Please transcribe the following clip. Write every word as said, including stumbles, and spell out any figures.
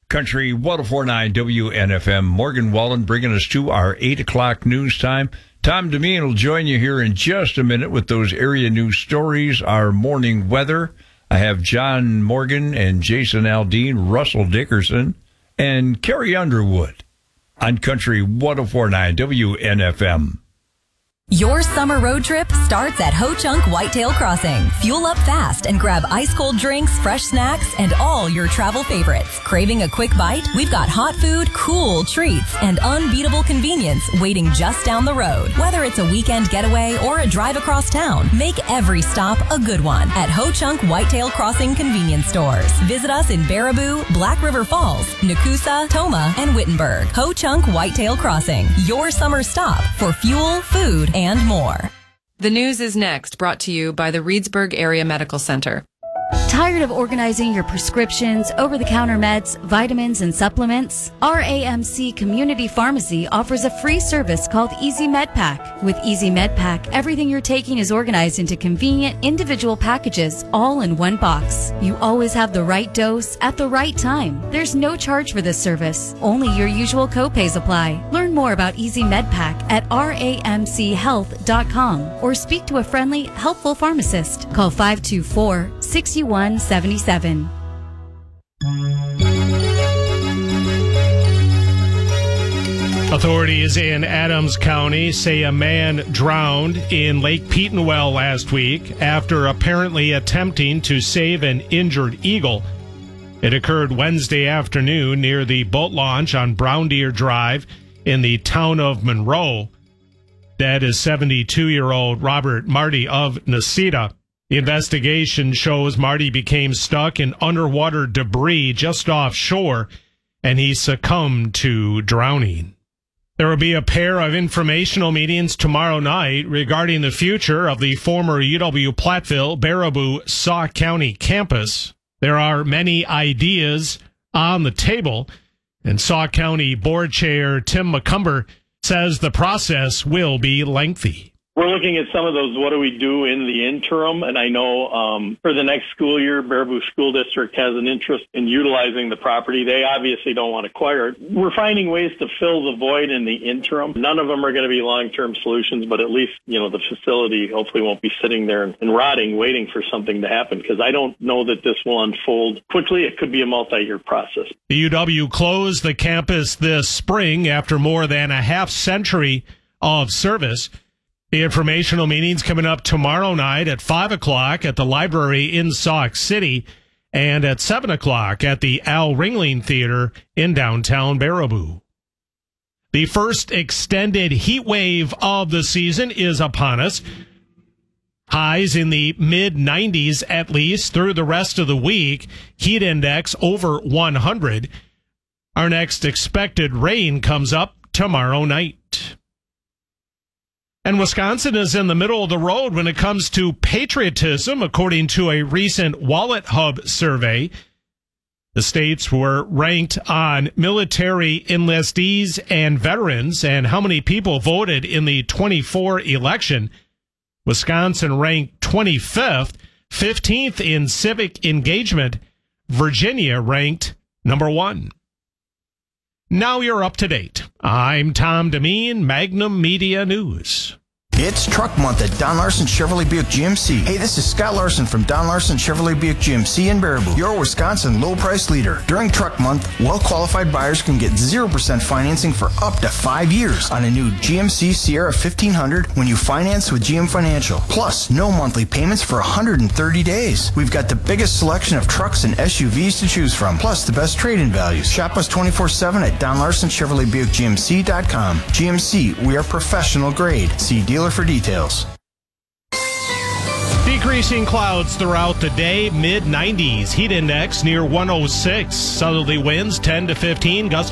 Country one oh four point nine W N F M. Morgan Wallen bringing us to our eight o'clock news time. Tom Demeen will join you here in just a minute with those area news stories, our morning weather. I have John Morgan and Jason Aldean, Russell Dickerson, and Carrie Underwood on Country one oh four point nine W N F M. Your summer road trip starts at Ho Chunk Whitetail Crossing. Fuel up fast and grab ice-cold drinks, fresh snacks, and all your travel favorites. Craving a quick bite? We've got hot food, cool treats, and unbeatable convenience waiting just down the road. Whether it's a weekend getaway or a drive across town, make every stop a good one at Ho Chunk Whitetail Crossing convenience stores. Visit us in Baraboo, Black River Falls, Nakusa, Toma, and Wittenberg. Ho Chunk Whitetail Crossing, your summer stop for fuel, food, and more. The news is next, brought to you by the Reedsburg Area Medical Center. Tired of organizing your prescriptions, over-the-counter meds, vitamins, and supplements? R A M C Community Pharmacy offers a free service called Easy Med Pack. With Easy Med Pack, everything you're taking is organized into convenient individual packages, all in one box. You always have the right dose at the right time. There's no charge for this service. Only your usual copays apply. Learn more about Easy Med Pack at R A M C health dot com or speak to a friendly, helpful pharmacist. Call five two four, six one seven seven. Authorities in Adams County say a man drowned in Lake Petenwell last week after apparently attempting to save an injured eagle. It occurred Wednesday afternoon near the boat launch on Brown Deer Drive in the town of Monroe. Dead is seventy-two-year-old Robert Marty of Necedah. The investigation shows Marty became stuck in underwater debris just offshore, and he succumbed to drowning. There will be a pair of informational meetings tomorrow night regarding the future of the former U W-Platteville Baraboo Sauk County campus. There are many ideas on the table, and Sauk County Board Chair Tim McCumber says the process will be lengthy. We're looking at some of those, what do we do in the interim? And I know um, for the next school year, Baraboo School District has an interest in utilizing the property. They obviously don't want to acquire it. We're finding ways to fill the void in the interim. None of them are going to be long-term solutions, but at least, you know, the facility hopefully won't be sitting there and rotting, waiting for something to happen, because I don't know that this will unfold quickly. It could be a multi-year process. The U W closed the campus this spring after more than a half century of service. The informational meeting's coming up tomorrow night at five o'clock at the library in Sauk City and at seven o'clock at the Al Ringling Theater in downtown Baraboo. The first extended heat wave of the season is upon us. Highs in the mid nineties at least through the rest of the week. Heat index over one hundred. Our next expected rain comes up tomorrow night. And Wisconsin is in the middle of the road when it comes to patriotism, according to a recent Wallet Hub survey. The states were ranked on military enlistees and veterans and how many people voted in the twenty-four election. Wisconsin ranked twenty-fifth, fifteenth in civic engagement. Virginia ranked number one. Now you're up to date. I'm Tom Demeen, Magnum Media News. It's Truck Month at Don Larson Chevrolet Buick G M C. Hey, this is Scott Larson from Don Larson Chevrolet Buick G M C in Baraboo, your Wisconsin low price leader. During Truck Month, well-qualified buyers can get zero percent financing for up to five years on a new G M C Sierra fifteen hundred when you finance with G M Financial. Plus, no monthly payments for one hundred thirty days. We've got the biggest selection of trucks and S U Vs to choose from, plus the best trade-in values. Shop us twenty-four seven at Don Larson Chevrolet Buick G M C dot com. G M C, we are professional grade. See dealer for details. Decreasing clouds throughout the day, mid nineties. Heat index near one oh six. Southerly winds ten to fifteen. Gusts